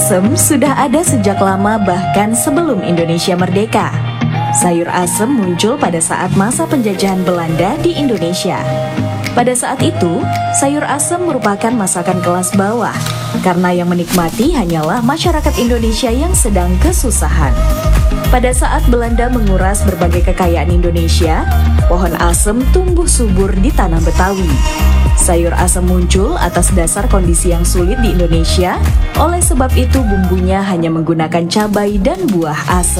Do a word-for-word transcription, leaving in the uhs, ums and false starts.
asem sudah ada sejak lama, bahkan sebelum Indonesia merdeka. Sayur asem muncul pada saat masa penjajahan Belanda di Indonesia. Pada saat itu, sayur asem merupakan masakan kelas bawah, karena yang menikmati hanyalah masyarakat Indonesia yang sedang kesusahan. Pada saat Belanda menguras berbagai kekayaan Indonesia, pohon asem tumbuh subur di tanah Betawi. Sayur asem muncul atas dasar kondisi yang sulit di Indonesia, oleh sebab itu bumbunya hanya menggunakan cabai dan buah asem.